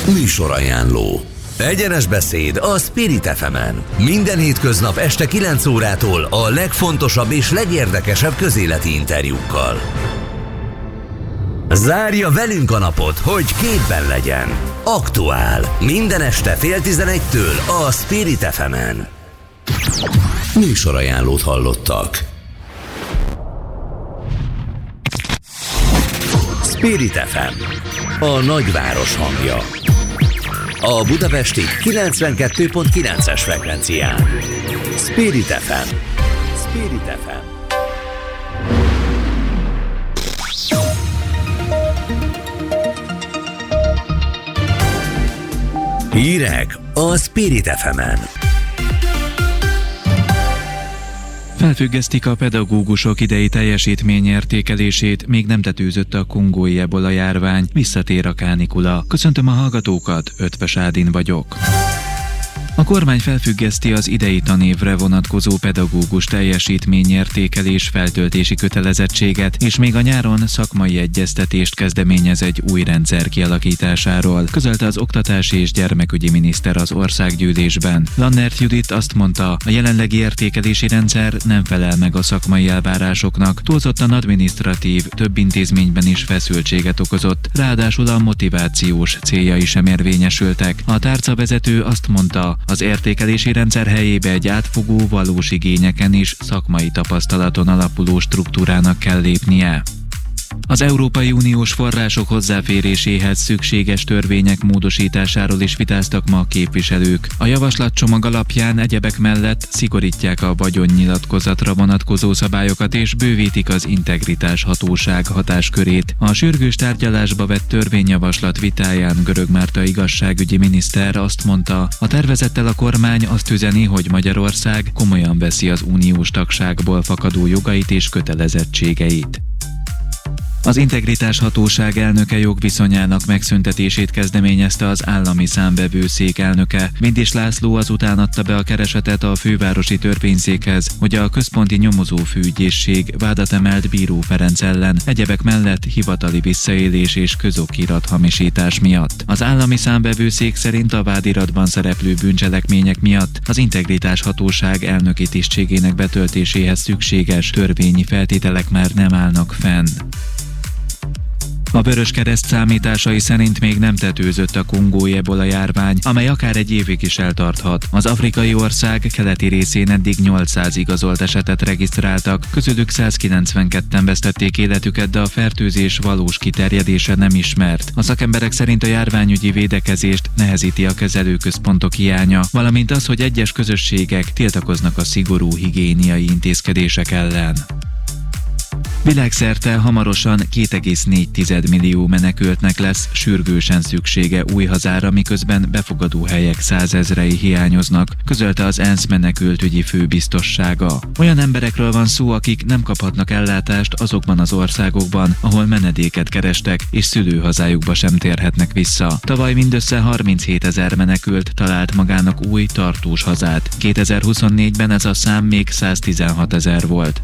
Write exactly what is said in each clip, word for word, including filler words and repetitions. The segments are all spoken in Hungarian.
Műsorajánló. Egyenes beszéd a Spirit ef emen. Minden hétköznap este kilenc órától a legfontosabb és legérdekesebb közéleti interjúkkal. Zárja velünk a napot, hogy képben legyen. Aktuál. Minden este fél tizenegytől a Spirit ef emen. Műsorajánlót hallottak. Spirit ef em. A nagyváros hangja. A budapesti kilencvenkettő pont kilences frekvencián. Spirit ef em. Spirit ef em. Hírek a Spirit ef emen. Felfüggesztik a pedagógusok idei teljesítményértékelését, még nem tetőzött a kongói ebola járvány, visszatér a kánikula. Köszöntöm a hallgatókat, Ötvös Ádin vagyok. A kormány felfüggeszti az idei tanévre vonatkozó pedagógus teljesítményértékelés feltöltési kötelezettséget, és még a nyáron szakmai egyeztetést kezdeményez egy új rendszer kialakításáról, közölte az oktatási és gyermekügyi miniszter az országgyűlésben. Lannert Judit azt mondta, a jelenlegi értékelési rendszer nem felel meg a szakmai elvárásoknak, túlzottan adminisztratív, több intézményben is feszültséget okozott, ráadásul a motivációs céljai sem érvényesültek. A tárcavezető azt mondta, az értékelési rendszer helyébe egy átfogó, valós igényeken és szakmai tapasztalaton alapuló struktúrának kell lépnie. Az Európai Uniós források hozzáféréséhez szükséges törvények módosításáról is vitáztak ma a képviselők. A javaslatcsomag alapján egyebek mellett szigorítják a vagyonnyilatkozatra vonatkozó szabályokat és bővítik az integritás hatóság hatáskörét. A sürgős tárgyalásba vett törvényjavaslat vitáján Görög Márta igazságügyi miniszter azt mondta, a tervezettel a kormány azt üzeni, hogy Magyarország komolyan veszi az uniós tagságból fakadó jogait és kötelezettségeit. Az Integritás Hatóság elnöke jogviszonyának megszüntetését kezdeményezte az állami számvevőszék elnöke. Vindis László azután adta be a keresetet a fővárosi törvényszékhez, hogy a központi nyomozó főügyészség vádat emelt Bíró Ferenc ellen, egyebek mellett hivatali visszaélés és közokirat hamisítás miatt. Az állami számvevőszék szerint a vádiratban szereplő bűncselekmények miatt az Integritás Hatóság elnöki tisztségének betöltéséhez szükséges törvényi feltételek már nem állnak fenn. A Vöröskereszt számításai szerint még nem tetőzött a kongói ebola járvány, amely akár egy évig is eltarthat. Az afrikai ország keleti részén eddig nyolcszáz igazolt esetet regisztráltak, közülük százkilencvenketten vesztették életüket, de a fertőzés valós kiterjedése nem ismert. A szakemberek szerint a járványügyi védekezést nehezíti a kezelőközpontok hiánya, valamint az, hogy egyes közösségek tiltakoznak a szigorú higiéniai intézkedések ellen. Világszerte hamarosan két egész négy millió menekültnek lesz sürgősen szüksége új hazára, miközben befogadó helyek százezrei hiányoznak, közölte az ENSZ menekültügyi főbiztossága. Olyan emberekről van szó, akik nem kaphatnak ellátást azokban az országokban, ahol menedéket kerestek, és szülőhazájukba sem térhetnek vissza. Tavaly mindössze harminchétezer menekült talált magának új, tartós hazát. kétezer-huszonnégyben ez a szám még száztizenhatezer volt.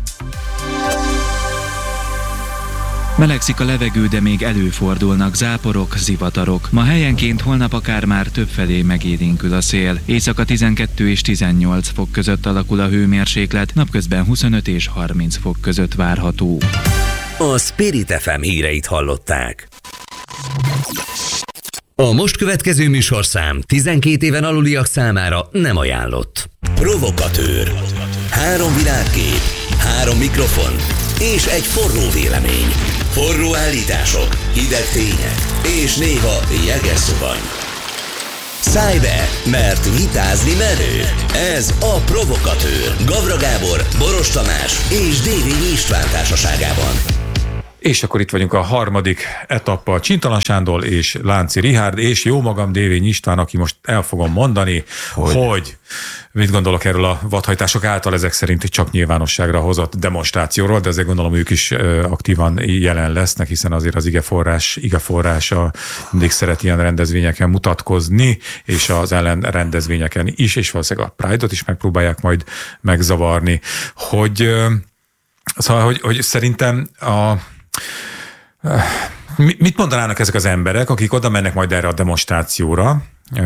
Melegszik a levegő, de még előfordulnak záporok, zivatarok. Ma helyenként, holnap akár már többfelé megélénkül a szél. Éjszaka tizenkettő és tizennyolc fok között alakul a hőmérséklet, napközben huszonöt és harminc fok között várható. A Spirit ef em híreit hallották. A most következő műsorszám tizenkét éven aluliak számára nem ajánlott. Provokatőr. Három világkép, három mikrofon és egy forró vélemény. Forró állítások, hideg tények és néha jeges szuvany. Szállj be, mert vitázni menő. Ez a Provokatőr. Gavra Gábor, Boros Tamás és Dévényi István társaságában. És akkor itt vagyunk a harmadik etappal. Csintalan Sándor és Lánci Richárd, és jó magam Dévényi István, aki most el fogom mondani, hogy, hogy mit gondolok erről a vadhajtások által ezek szerint csak nyilvánosságra hozott demonstrációról, de azért gondolom ők is aktívan jelen lesznek, hiszen azért az igeforrás, igeforrása mindig szeret ilyen rendezvényeken mutatkozni, és az ellen rendezvényeken is, és valószínűleg a Pride-ot is megpróbálják majd megzavarni. Hogy, szóval, hogy, hogy szerintem a Mit mondanának ezek az emberek, akik oda mennek majd erre a demonstrációra,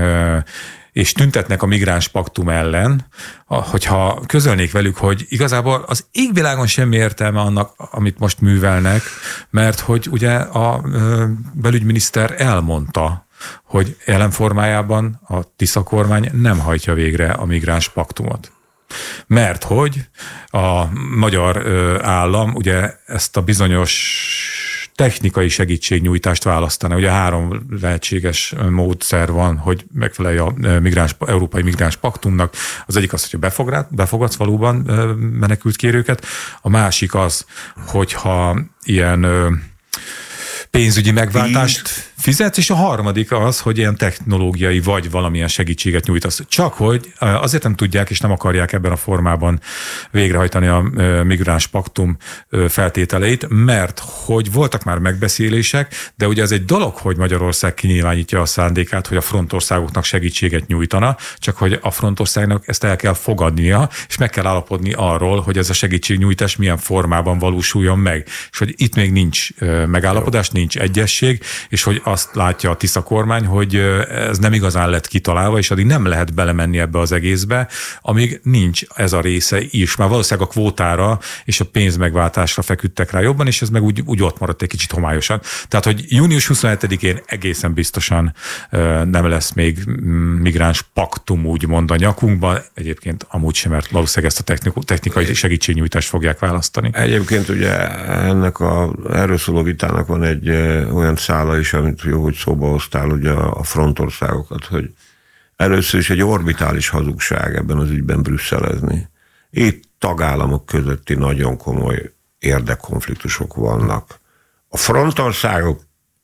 és tüntetnek a migráns paktum ellen, hogyha közölnék velük, hogy igazából az égvilágon semmi értelme annak, amit most művelnek, mert hogy ugye a belügyminiszter elmondta, hogy jelen formájában a Tisza kormány nem hajtja végre a migráns paktumot. Mert hogy a magyar állam ugye ezt a bizonyos technikai segítségnyújtást választana. Ugye három lehetséges módszer van, hogy megfelelje a migráns, európai migráns paktumnak. Az egyik az, hogy befogadsz valóban menekült kérőket. A másik az, hogyha ilyen pénzügyi megváltást fizetsz, és a harmadik az, hogy ilyen technológiai vagy valamilyen segítséget nyújtasz. Csak hogy azért nem tudják és nem akarják ebben a formában végrehajtani a migráns paktum feltételeit, mert hogy voltak már megbeszélések, de ugye ez egy dolog, hogy Magyarország kinyilvánítja a szándékát, hogy a frontországoknak segítséget nyújtana, csak hogy a frontországnak ezt el kell fogadnia, és meg kell állapodni arról, hogy ez a segítségnyújtás milyen formában valósuljon meg. És hogy itt még nincs megállapodás, nincs egyesség, és hogy azt látja a Tisza kormány, hogy ez nem igazán lett kitalálva, és addig nem lehet belemenni ebbe az egészbe, amíg nincs ez a része is. Már valószínűleg a kvótára és a pénzmegváltásra feküdtek rá jobban, és ez meg úgy, úgy ott maradt egy kicsit homályosan. Tehát, hogy június huszonhetedikén egészen biztosan nem lesz még migráns paktum, úgymond a nyakunkban. Egyébként amúgy sem, mert valószínűleg ezt a technikai segítségnyújtást fogják választani. Egyébként ugye ennek a erről szóló vitának van egy olyan szála is, amit jó, hogy szóba hoztál ugye a frontországokat, hogy először is egy orbitális hazugság ebben az ügyben brüsszelezni. Itt tagállamok közötti nagyon komoly érdekkonfliktusok vannak. A frontországok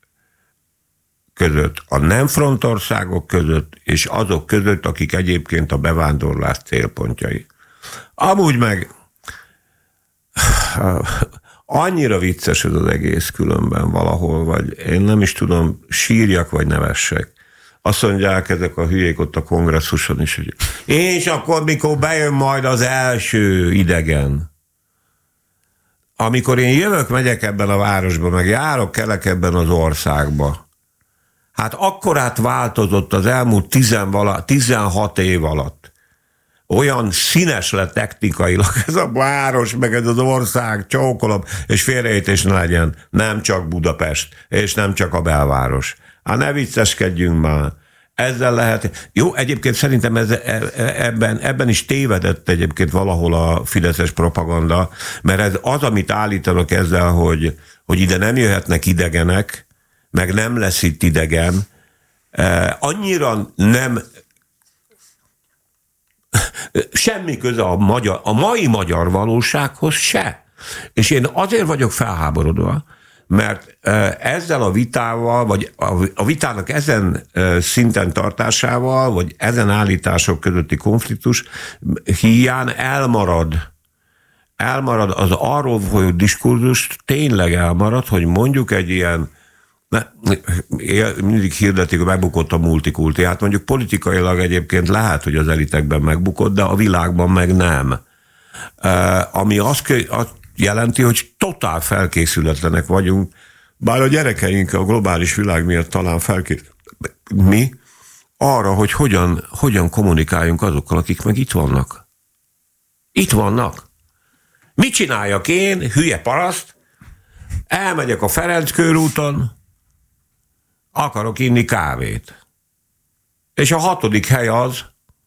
között, a nem frontországok között, és azok között, akik egyébként a bevándorlás célpontjai. Amúgy meg annyira vicces ez az egész különben valahol, vagy én nem is tudom, sírjak vagy nevessek. Azt mondják ezek a hülyék ott a kongresszuson is, hogy és akkor mikor bejön majd az első idegen. Amikor én jövök, megyek ebben a városba, meg járok, kelek ebben az országba, hát akkorát változott az elmúlt tizenhat év alatt. Olyan színes lett technikailag ez a város, meg ez az ország, csókolom, és félreértés ne legyen, nem csak Budapest, és nem csak a belváros. Hát ne vicceskedjünk már. Ezzel lehet... Jó, egyébként szerintem ez, ebben, ebben is tévedett egyébként valahol a fideszes propaganda, mert ez az, amit állítanak ezzel, hogy, hogy ide nem jöhetnek idegenek, meg nem lesz itt idegen, annyira nem... semmi köze a, magyar, a mai magyar valósághoz se. És én azért vagyok felháborodva, mert ezzel a vitával, vagy a vitának ezen szinten tartásával, vagy ezen állítások közötti konfliktus híján elmarad, elmarad az arról folyó diskurzus, tényleg elmarad, hogy mondjuk egy ilyen, ne, mindig hirdetik, hogy megbukott a multikulti. Hát mondjuk politikailag egyébként lehet, hogy az elitekben megbukott, de a világban meg nem. Ami azt, azt jelenti, hogy totál felkészületlenek vagyunk, bár a gyerekeink a globális világ miatt talán felkészületlenek. Mi? Arra, hogy hogyan, hogyan kommunikáljunk azokkal, akik meg itt vannak. Itt vannak. Mit csináljak én, hülye paraszt? Elmegyek a Ferenc körúton, akarok inni kávét. És a hatodik hely az,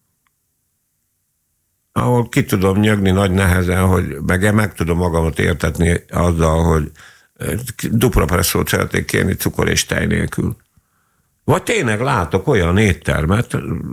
ahol ki tudom nyögni nagy nehezen, hogy meg, meg tudom magamat értetni azzal, hogy dupla presszót szeretnék kérni cukor és tej nélkül. Vagy tényleg látok olyan éttermet,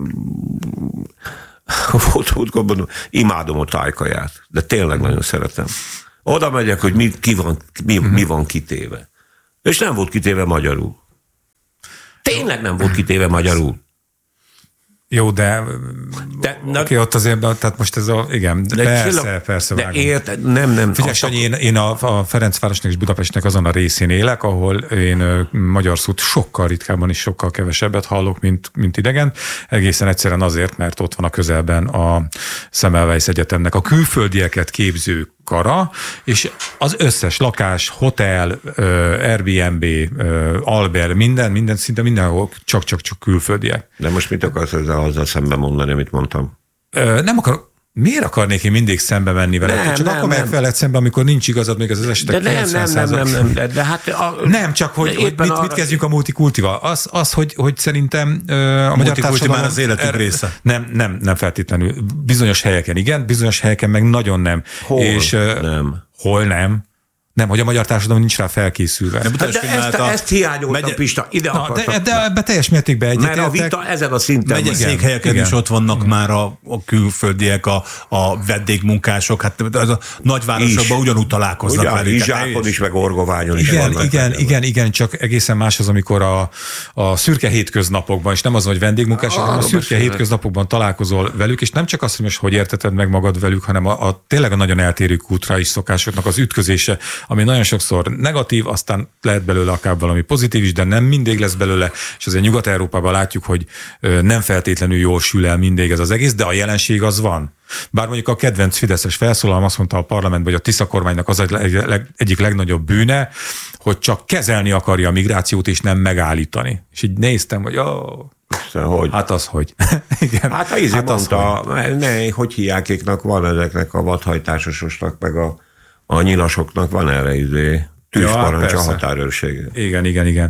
imádom a tájkaját, de tényleg nagyon szeretem. Oda megyek, hogy mi, ki van, mi, mi van kitéve. És nem volt kitéve magyarul. Tényleg nem volt kitéve magyarul. Jó, de, de oké, okay, ott azért, tehát most ez a, igen, de persze, csillag, persze de vágom. Ért, nem, nem. Figyelj, azt, én, én a, a Ferencvárosnak és Budapestnek azon a részén élek, ahol én magyar szót sokkal ritkábban és sokkal kevesebbet hallok, mint, mint idegen. Egészen egyszerűen azért, mert ott van a közelben a Semmelweis Egyetemnek a külföldieket képző kara, és az összes lakás, hotel, Airbnb, alber, minden, minden, szinte mindenhol csak-csak-csak külföldiek. De most mit akarsz ezzel azzal szemben mondani, amit mondtam? Nem akarok. Miért akarnék én mindig szembe menni vele? Nem, csak nem, akkor megyek veled szembe, amikor nincs igazad még az, az esetek de nem, nem, nem, nem, nem, de, de hát a, nem, csak hogy, hogy mit, arra... mit kezdjünk a multikultival. Az, az hogy, hogy szerintem uh, a magyar társadalom az életünk er, része. Nem, nem, nem feltétlenül. Bizonyos helyeken igen, bizonyos helyeken meg nagyon nem. Hol és, uh, nem? Hol nem? Nem, hogy a magyar társadalom nincs rá felkészülve. De, de ezt, a... ezt hiányoltam, megy... Pista, ide Na, de, de ebbe teljes mértékben egyetértek. Mert a vita ezen a szinten. Megyeszékhelyeken is ott vannak igen. már a, a külföldiek, a, a vendégmunkások, hát az a nagyvárosokban ugyanúgy találkoznak Ugyan, velük. Izsákon is, meg Orgoványon is igen, vannak. Igen, igen, igen, igen, csak egészen más az, amikor a, a szürke hétköznapokban, és nem az, hogy vendégmunkások, hanem a szürke beszélek. hétköznapokban találkozol velük, és nem csak azt, hogy most hogy érteted meg magad velük, hanem a, a tényleg a nagyon eltérő kulturális szokásoknak az ütközése, ami nagyon sokszor negatív, aztán lehet belőle akár valami pozitív is, de nem mindig lesz belőle, és azért Nyugat-Európában látjuk, hogy nem feltétlenül jól sül el mindig ez az egész, de a jelenség az van. Bár mondjuk a kedvenc fideszes felszólalom azt mondta a parlamentben, hogy a Tisza kormánynak az egyik legnagyobb bűne, hogy csak kezelni akarja a migrációt, és nem megállítani. És így néztem, hogy ó, hogy? Hát az, hogy. Igen. Hát ha ízé hát mondta, az, hogy, ne, hogy hiákéknak van ezeknek a vadhajtásosoknak, meg a A nyilasoknak van erre izé tűzparancs ja, a határőrsége. Igen, igen, igen.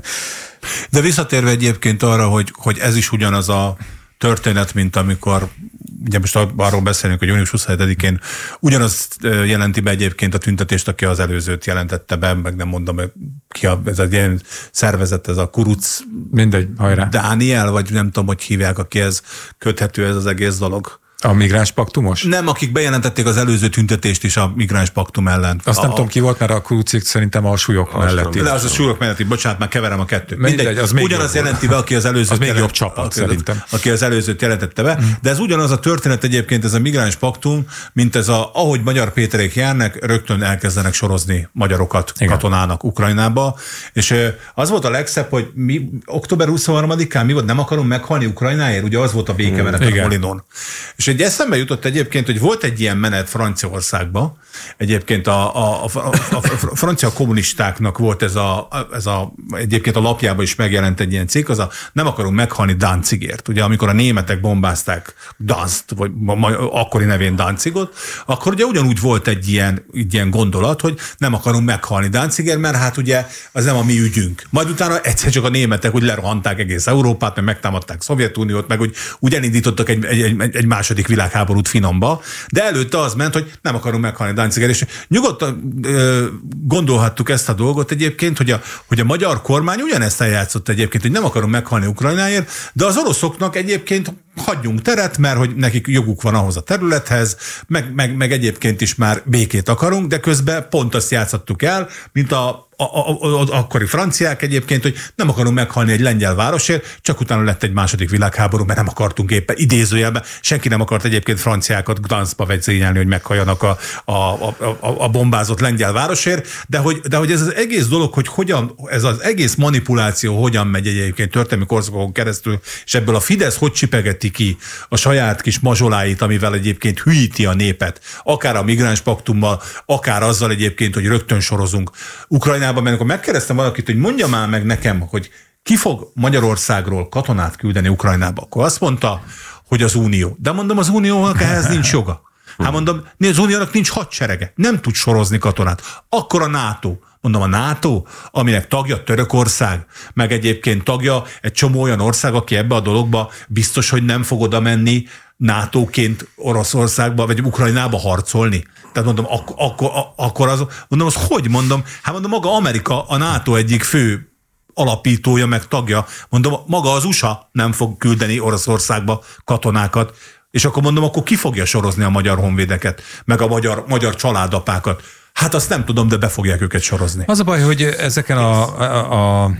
De visszatérve egyébként arra, hogy, hogy ez is ugyanaz a történet, mint amikor, ugye most arról beszélünk, hogy június huszonhetedikén ugyanaz jelenti be egyébként a tüntetést, aki az előzőt jelentette be, meg nem mondom, ki a, ez egy ilyen szervezet, ez a Kuruc. Mindegy, hajrá. Dániel, vagy nem tudom, hogy hívják, akihez köthető ez az egész dolog. A migráns paktumos? Nem, akik bejelentették az előző tüntetést is a migráns paktum ellen. Azt a, nem tudom ki volt, mert a Kurucik szerintem a súlyok melletti. De az a súlyok melletti, bocsánat, már keverem a kettőt. Mindegy, az még ugyanaz jelenti be, aki az előzőt az még jelent, jobb csapat, aki, szerintem. Aki az előzőt jelentette be, mm. de ez ugyanaz a történet egyébként, ez a migráns paktum, mint ez a, ahogy Magyar Péterék járnak, rögtön elkezdenek sorozni magyarokat igen. katonának Ukrajnába, és az volt a legszebb, hogy mi október huszonharmadikán mi volt, nem akarunk meghalni Ukrajnáért, ugye az volt a békemenet mm. a Molinon. És egy eszembe jutott egyébként, hogy volt egy ilyen menet Franciaországban, egyébként a, a, a, a, a francia kommunistáknak volt ez a, ez a, egyébként a lapjában is megjelent egy ilyen cikk, az a nem akarunk meghalni Danzigért. Ugye amikor a németek bombázták Danzt, vagy akkori nevén Danzigot, akkor ugye ugyanúgy volt egy ilyen, egy ilyen gondolat, hogy nem akarunk meghalni Danzigért, mert hát ugye az nem a mi ügyünk. Majd utána egyszer csak a németek úgy lerohanták egész Európát, meg megtámadták Szovjetuniót, meg úgy, úgy elindítottak egy, egy, egy, egy második világháborút finomba, de előtte az ment, hogy nem akarunk meghalni Danzigért, és nyugodtan ö, gondolhattuk ezt a dolgot egyébként, hogy a, hogy a magyar kormány ugyanezt eljátszott egyébként, hogy nem akarunk meghalni Ukrajnáért, de az oroszoknak egyébként hagyjunk teret, mert hogy nekik joguk van ahhoz a területhez, meg, meg, meg egyébként is már békét akarunk, de közben pont azt játszottuk el, mint a A, a, a, a, akkori franciák egyébként, hogy nem akarunk meghalni egy lengyel városért, csak utána lett egy második világháború, mert nem akartunk éppen idézőjelben. Senki nem akart egyébként franciákat Gdanskba vezényelni, hogy meghalljanak a, a, a, a, a bombázott lengyel városért, de hogy, de hogy ez az egész dolog, hogy hogyan, ez az egész manipuláció hogyan megy egyébként történelmi korszakokon keresztül, és ebből a Fidesz hogy csipegeti ki a saját kis mazsoláit, amivel egyébként hülyíti a népet, akár a migráns paktummal, akár azzal egyébként, hogy rögtön sorozunk Ukrajnában, mert amikor megkérdeztem valakit, hogy mondja már meg nekem, hogy ki fog Magyarországról katonát küldeni Ukrajnába, akkor azt mondta, hogy az Unió. De mondom, az Uniónak ehhez nincs joga. Hát mondom, az Uniónak nincs hadserege, nem tud sorozni katonát. Akkor a NATO. Mondom, a NATO, aminek tagja Törökország, meg egyébként tagja egy csomó olyan ország, aki ebbe a dologba biztos, hogy nem fog oda menni nátóként Oroszországba, vagy Ukrajnába harcolni. Tehát mondom, ak- akkor, akkor az, mondom, az hogy mondom? Hát mondom, maga Amerika, a NATO egyik fő alapítója, meg tagja, mondom, maga az u es á nem fog küldeni Oroszországba katonákat, és akkor mondom, akkor ki fogja sorozni a magyar honvédeket, meg a magyar, magyar családapákat? Hát azt nem tudom, de be fogják őket sorozni. Az a baj, hogy ezeken a, a, a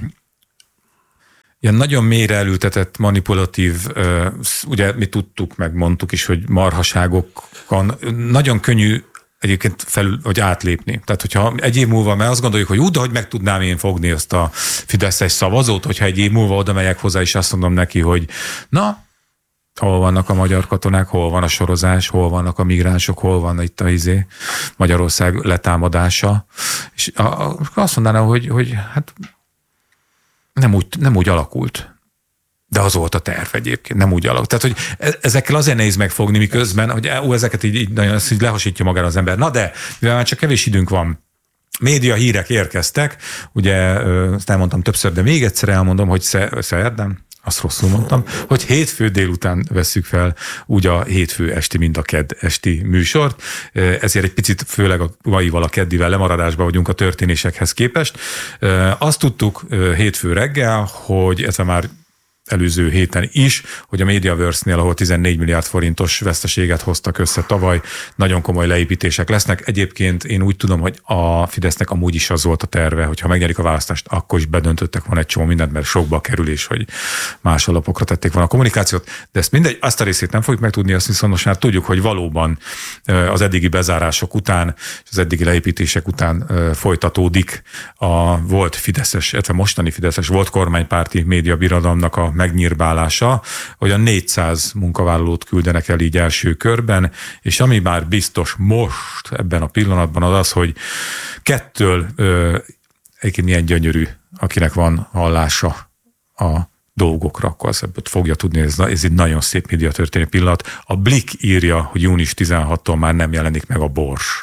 ilyen nagyon mélyre elültetett manipulatív, ugye mi tudtuk, meg mondtuk is, hogy marhaságokon nagyon könnyű egyébként felül, vagy átlépni. Tehát, hogyha egy év múlva, mert azt gondoljuk, hogy úgy, de hogy meg tudnám én fogni azt a fideszes szavazót, hogyha egy év múlva oda megyek hozzá, és azt mondom neki, hogy na, Hol vannak a magyar katonák, hol van a sorozás, hol vannak a migránsok, hol van itt a izé, Magyarország letámadása. És a, a, azt mondanám, hogy, hogy hát nem úgy, nem úgy alakult. De az volt a terv egyébként, nem úgy alakult. Tehát, hogy ezekkel azért nehéz megfogni, miközben, hogy ó, ezeket így, így, nagyon, így lehasítja magára az ember. Na de, mivel már csak kevés időnk van, média hírek érkeztek, ugye, ezt elmondtam többször, de még egyszer elmondom, hogy szerdán, azt rosszul mondtam, hogy hétfő délután vesszük fel úgy a hétfő esti, mint a kedd esti műsort. Ezért egy picit, főleg a maival, a keddivel lemaradásban vagyunk a történésekhez képest. Azt tudtuk hétfő reggel, hogy ez már előző héten is, hogy a Mediaverse-nél, ahol tizennégy milliárd forintos veszteséget hoztak össze tavaly, nagyon komoly leépítések lesznek. Egyébként én úgy tudom, hogy a Fidesznek amúgy is az volt a terve, hogy ha megnyerik a választást, akkor is bedöntöttek volna egy csomó mindent, mert sokba kerül, és hogy más alapokra tették volna a kommunikációt. De ezt mindegy, azt a részét nem fogjuk megtudni, azt viszont most már tudjuk, hogy valóban az eddigi bezárások után, és az eddigi leépítések után folytatódik a volt fideszes, illetve mostani fideszes, volt kormánypárti médiabirodalomnak a megnyírbálása, hogy a négyszáz munkavállalót küldenek el így első körben, és ami már biztos most ebben a pillanatban az az, hogy kettől ö, egyébként milyen gyönyörű, akinek van hallása a dolgokra, akkor az ebből fogja tudni, ez, ez egy nagyon szép média történő pillanat. A Blick írja, hogy június tizenhatodikától már nem jelenik meg a Bors.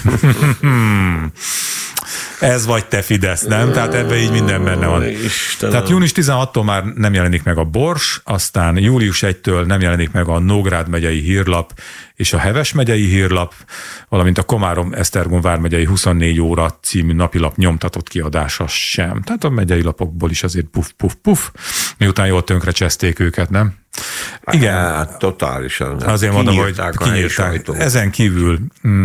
Ez vagy te, Fidesz, nem? Tehát ebben így minden benne van. Istenem. Tehát június tizenhatodikától már nem jelenik meg a Bors, aztán július elsejétől nem jelenik meg a Nógrád megyei hírlap és a Heves megyei hírlap, valamint a Komárom-Esztergom vármegyei huszonnégy óra című napilap nyomtatott kiadása sem. Tehát a megyei lapokból is azért puf, puf, puf, miután jól tönkre cseszték őket, nem? Igen. Hát totálisan. Azért mondom, hogy kinyírták. Ezen kívül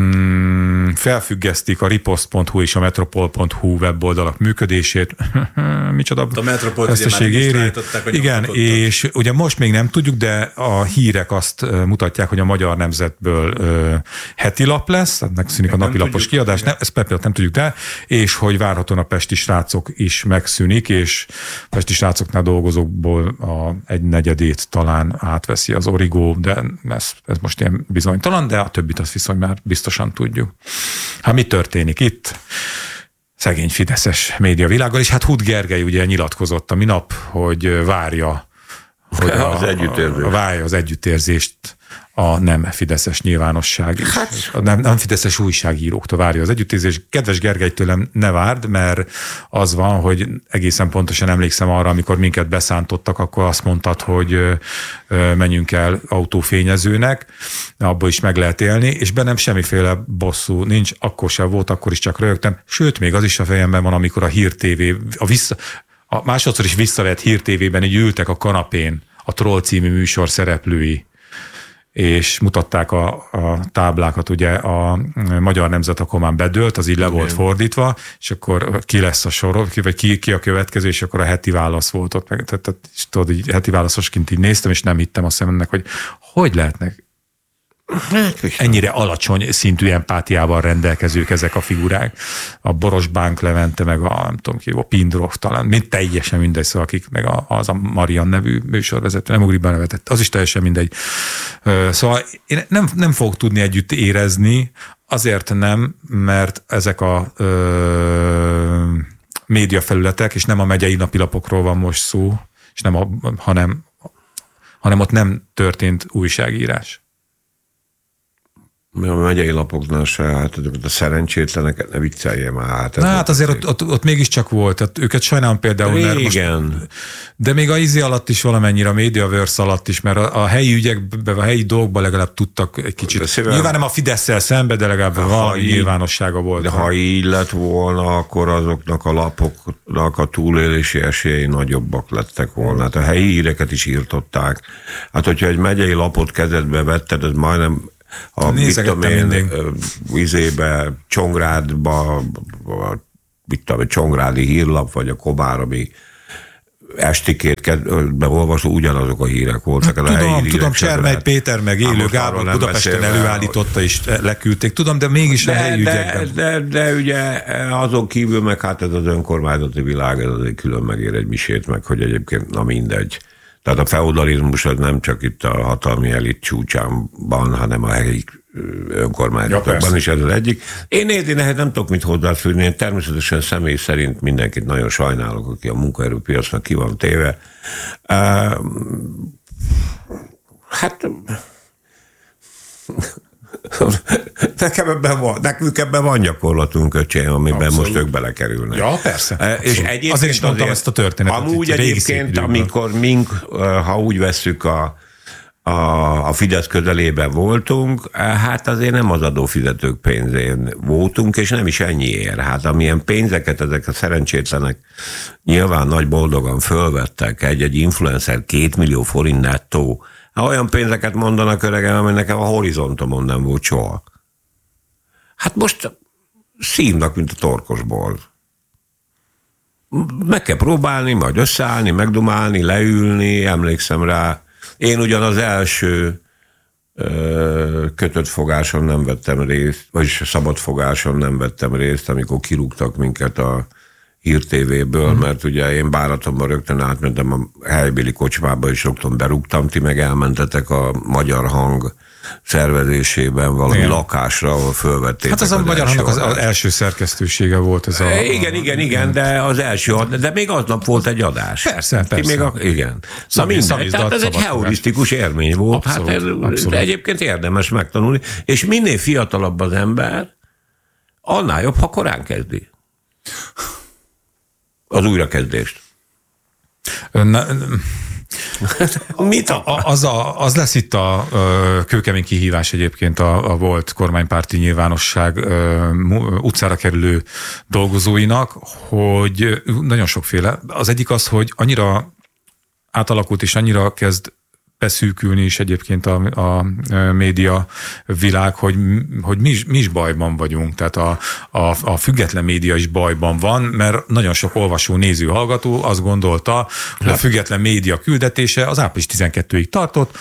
mm, felfüggesztik a ripost pont hu és a metropol pont hu weboldalak működését. Micsoda a Metropolt veszteség éri. Igen, és ugye most még nem tudjuk, de a hírek azt mutatják, hogy a Magyar Nemzetből ö, heti lap lesz, megszűnik a napilapos kiadás, nem, ezt Pepe, nem tudjuk, de, és hogy várhatóan a pesti srácok is megszűnik, és a pesti srácoknál dolgozókból a egy negyedét talán átveszi az Origo, de ez, ez most ilyen bizonytalan, de a többit azt viszont már biztosan tudjuk. Hát mi történik itt? Szegény fideszes médiavilággal, és hát Hud Gergely ugye nyilatkozott a minap, hogy várja, hogy a, az együttérzést. A, várja az együttérzést a nem fideszes nyilvánosság, hát. a nem, nem fideszes újságíróktól várja az együttérzést. Kedves Gergely, tőlem ne várd, mert az van, hogy egészen pontosan emlékszem arra, amikor minket beszántottak, akkor azt mondtad, hogy menjünk el autófényezőnek, abból is meg lehet élni, és bennem semmiféle bosszú nincs, akkor sem volt, akkor is csak röhögtem. Sőt, még az is a fejemben van, amikor a Hír té vé, a, vissza, a másodszor is visszavett Hír té vében így ültek a kanapén a Troll című műsor szereplői, és mutatták a, a táblákat, ugye a Magyar Nemzet akkor már bedőlt, az így le volt fordítva, és akkor ki lesz a sor, vagy ki, ki a következő, és akkor a heti válasz volt ott. Meg, tehát, és tudod, így heti válaszosként így néztem, és nem hittem azt szememnek, hogy hogy lehetnek ennyire alacsony szintű empátiával rendelkezők ezek a figurák. A Boros Bánk Levente, meg a nem tudom ki, a Pindrov talán, mind teljesen mindegy, szóval akik, meg a, az a Marian nevű műsorvezető, nem ugrik be nevetett, az is teljesen mindegy. Szóval én nem, nem fogok tudni együtt érezni, azért nem, mert ezek a ö, médiafelületek, és nem a megyei napilapokról van most szó, és nem a, hanem, hanem ott nem történt újságírás. A megyei lapoknál se, hát a szerencsétleneket ne viccelje már. Hát, Na, hát azért ott, ott, ott mégiscsak volt, tehát őket sajnálom például. Igen. Most, de még a Izi alatt is valamennyire, a Mediaverse alatt is, mert a, a helyi ügyekben, a helyi dolgokban legalább tudtak egy kicsit. Szépen, nyilván nem a Fidesz-szel szembe, de legalább valami nyilvánossága volt. De ha így lett volna, akkor azoknak a lapoknak a túlélési esélyei nagyobbak lettek volna. Hát a helyi híreket is írtották. Hát hogyha egy megyei lapot kezedbe vetted, ez majdnem a mit vizébe, Csongrádba, mit tudom, Csongrádi hírlap, vagy a Komáromi estikét beolvasó, ugyanazok a hírek voltak. Hát, tudom, hírek tudom, Csermely Péter meg Élő Gábor Budapesten előállította és leküldték, tudom, de mégis de, a helyi de, ügyekben. De, de, de ugye azon kívül meg hát ez az önkormányzati világ, ez azért külön megér egy misét meg, hogy egyébként na mindegy. Tehát a feudalizmus az nem csak itt a hatalmi elit csúcsában, hanem a helyi önkormányzatokban ja, is ez az egyik. Én nézni nehez nem tudok mit hozzáfűzni, én természetesen személy szerint mindenkit nagyon sajnálok, aki a munkaerőpiacnak ki van téve. Uh, hát... Nekem ebben van, nekünk ebben van gyakorlatunk, öcsém, amiben Abszolút. most ők belekerülnek. Ja, persze. Abszolút. És egyébként azért is mondtam ezt a történetet. Amúgy egyébként, amikor mink, ha úgy vesszük a, a, a Fidesz közelében voltunk, hát azért nem az adófizetők pénzén voltunk, és nem is ennyiért. Hát amilyen pénzeket ezek a szerencsétlenek nyilván nagy boldogan fölvettek, egy-egy influencer két millió forint nettó, olyan pénzeket mondanak, öregem, ami nekem a horizontomon nem volt soha. Hát most szívnak, mint a torkosból. Meg kell próbálni, majd összeállni, megdumálni, leülni, emlékszem rá. Én ugyan az első ö, kötött fogáson nem vettem részt, vagyis szabad fogáson nem vettem részt, amikor kirúgtak minket a Hír té véből, mm. mert ugye én Báratonban rögtön átmentem a helybéli kocsmába, és rögtön berúgtam, ti meg elmentetek a Magyar Hang szervezésében valami Igen. lakásra, ahol fölvettétek. Hát az a Magyar Hangnak az, az első szerkesztősége volt ez a... Igen, igen, igen, de az első, de még aznap volt egy adás. Persze, persze. Még a, igen. Na mindegy, tehát ez egy heurisztikus élmény volt. Abszolút, hát ez, abszolút. Egyébként érdemes megtanulni, és minél fiatalabb az ember, annál jobb, ha korán kezdi az újrakezdést. Na, Mit a, a, az, a, az lesz itt a, a kőkemény kihívás egyébként a, a volt kormánypárti nyilvánosság a, utcára kerülő dolgozóinak, hogy nagyon sokféle. Az egyik az, hogy annyira átalakult és annyira kezd beszűkülni is egyébként a, a média világ, hogy, hogy mi, is, mi is bajban vagyunk. Tehát a, a, a független média is bajban van, mert nagyon sok olvasó, néző, hallgató azt gondolta, hogy a független média küldetése az április tizenkettőig tartott,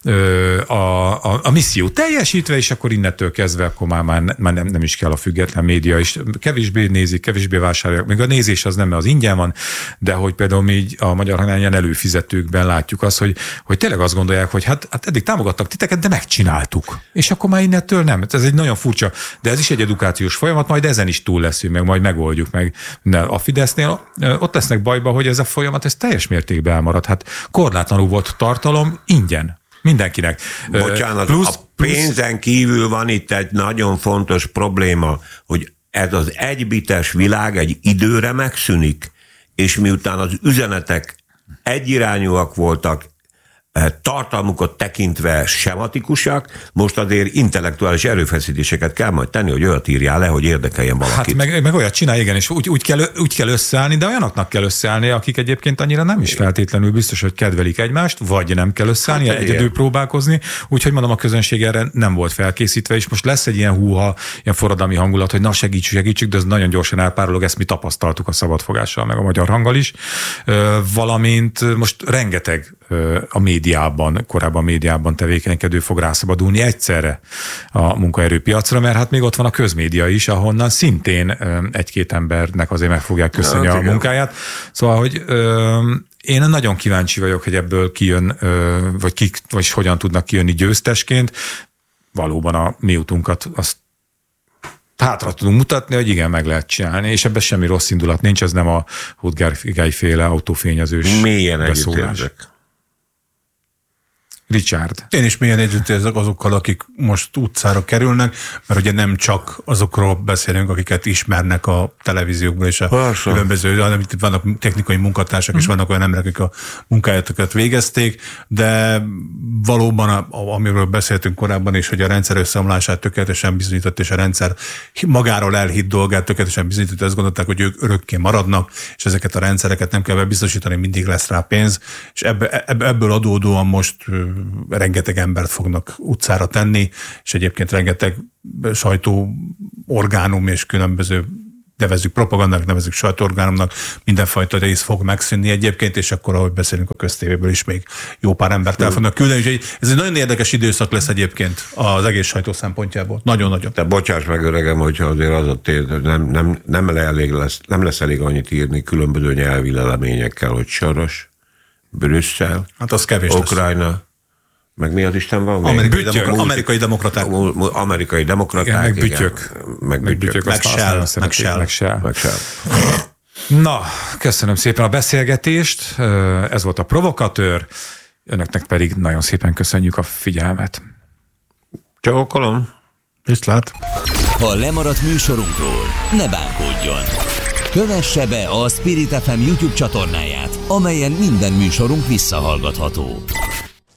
a, a, a misszió teljesítve, és akkor innentől kezdve akkor már, már, már nem, nem is kell a független média is. Kevésbé nézik, kevésbé vásárolják. Még a nézés az nem, mert az ingyen van, de hogy például mi így a Magyar Hangyán előfizetőkben látjuk azt, hogy, hogy tényleg azt gondolják, hogy hát, hát eddig támogattak titeket, de megcsináltuk. És akkor már innentől nem. Ez egy nagyon furcsa, de ez is egy edukációs folyamat, majd ezen is túl leszünk, meg majd megoldjuk meg. A Fidesznél ott lesznek bajba, hogy ez a folyamat ez teljes mértékben elmarad. Hát korlátlanul volt tartalom ingyen. Mindenkinek. Bocsánat, plusz, a pénzen kívül van itt egy nagyon fontos probléma, hogy ez az egybites világ egy időre megszűnik, és miután az üzenetek egyirányúak voltak, tartalmukat tekintve sematikusak, most azért intellektuális erőfeszítéseket kell majd tenni, hogy olyat írjál le, hogy érdekeljen valakit. Hát meg, meg olyat csinálj, igen, és úgy, úgy, kell, úgy kell összeállni, de olyanoknak kell összeállni, akik egyébként annyira nem is feltétlenül biztos, hogy kedvelik egymást, vagy nem kell összeállni, hát, egyedül próbálkozni. Úgyhogy mondom, a közönség erre nem volt felkészítve, és most lesz egy ilyen húha, ilyen forradalmi hangulat, hogy na segítsük, segítsük, de ez nagyon gyorsan elpárolog, ezt mi tapasztaltuk a Szabadfogással, meg a Magyar Hanggal is. Valamint most rengeteg a médiában, korábban médiában tevékenykedő fog rászabadulni egyszerre a munkaerőpiacra, mert hát még ott van a közmédia is, ahonnan szintén egy-két embernek azért meg fogják köszönni ja, a igen. munkáját. Szóval, hogy ö, én nagyon kíváncsi vagyok, hogy ebből kijön, ö, vagy kik, vagy hogyan tudnak kijönni győztesként. Valóban a mi utunkat azt hátra tudunk mutatni, hogy igen, meg lehet csinálni, és ebben semmi rossz indulat nincs, ez nem a Hudgerfigály féle autófényezős mélyen beszólás. Richard. Én is mélyen együttérzek azokkal, akik most utcára kerülnek, mert ugye nem csak azokról beszélünk, akiket ismernek a televíziókból és a Persze. különböző, hanem itt vannak technikai munkatársak, mm. és vannak olyan emberek, akik a munkájatokat végezték, de valóban, a, amiről beszéltünk korábban is, hogy a rendszer összeomlását tökéletesen bizonyított, és a rendszer magáról elhitt dolgát tökéletesen bizonyított, azt gondolták, hogy ők örökké maradnak, és ezeket a rendszereket nem kell biztosítani, mindig lesz rá pénz, és ebből adódóan most rengeteg embert fognak utcára tenni, és egyébként rengeteg sajtóorgánum és különböző, nevezzük propagandának, nevezzük sajtóorgánumnak, mindenfajta rész fog megszűnni egyébként, és akkor, ahogy beszélünk a köztévéből is, még jó pár embert el fognak küldeni. Úgyhogy ez egy nagyon érdekes időszak lesz egyébként az egész sajtó szempontjából. Nagyon-nagyon. Te bocsáss meg, öregem, hogyha azért az a tér, hogy nem, nem, nem, elég lesz, nem lesz elég annyit írni különböző nyelvi leleményekkel, hogy Soros, Brüsszel, Hát az kevés Ukrajna, lesz. Meg mi az Isten van? Amerikai, demokra- amerikai demokraták. Amerikai demokraták. Igen, meg bütyök. Meg bütyök. Meg Shell. Meg Shell. Meg Shell. Meg Shell. Na, köszönöm szépen a beszélgetést. Ez volt a Provokatőr. Önöknek pedig nagyon szépen köszönjük a figyelmet. Csókolom. Viszlát. Ha lemaradt műsorunkról, ne bánkodjon. Kövesse be a Spirit ef em YouTube csatornáját, amelyen minden műsorunk visszahallgatható.